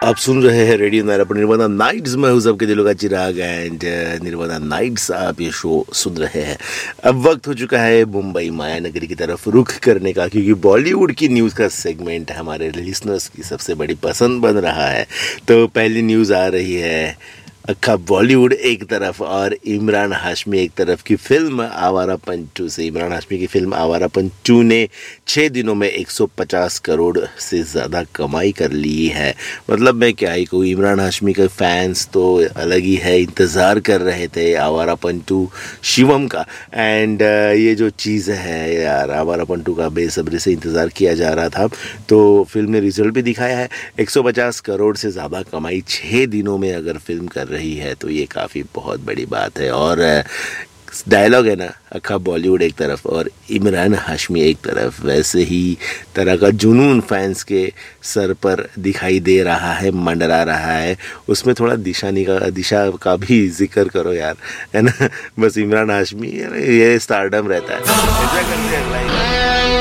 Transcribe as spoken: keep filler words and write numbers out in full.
आप सुन रहे हैं रेडियो नायरा निर्वाणा नाइट्स में हूँ सबके दिलों का चिराग एंड निर्वाणा नाइट्स आप ये शो सुन रहे हैं। अब वक्त हो चुका है मुंबई माया नगरी की तरफ रुख करने का, क्योंकि बॉलीवुड की न्यूज़ का सेगमेंट हमारे लिसनर्स की सबसे बड़ी पसंद बन रहा है। तो पहली न्यूज़ आ रही है, अक्खा बॉलीवुड एक तरफ और इमरान हाशमी एक तरफ की फिल्म आवारापन टू से। इमरान हाशमी की फिल्म आवारापन टू ने छः दिनों में एक सौ पचास करोड़ से ज़्यादा कमाई कर ली है। मतलब मैं क्या ही कहूँ, इमरान हाशमी के फैंस तो अलग ही है, इंतज़ार कर रहे थे आवारापन टू शिवम का। एंड ये जो चीज़ है यार, आवारापन टू का बेसब्री से इंतज़ार किया जा रहा था। तो फिल्म ने रिजल्ट भी दिखाया है, एक सौ पचास करोड़ से ज़्यादा कमाई छः दिनों में अगर फिल्म कर रही है तो ये काफ़ी बहुत बड़ी बात है। और डायलॉग है ना, अक्खा बॉलीवुड एक तरफ और इमरान हाशमी एक तरफ, वैसे ही तरह का जुनून फैंस के सर पर दिखाई दे रहा है, मंडरा रहा है। उसमें थोड़ा दिशा निका दिशा का भी जिक्र करो यार, है ना। बस इमरान हाशमी ये स्टारडम रहता है। ऐसा करते हैं।